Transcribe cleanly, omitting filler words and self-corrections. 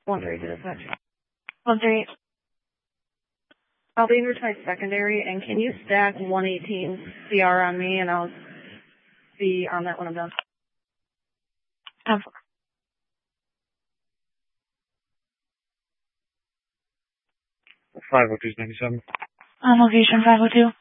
1-3 to dispatch. 1-3. I'll be here tonight secondary, and can you stack 118 CR on me, and I'll be on that when I'm done. 10-4. 502's 97. On location 502.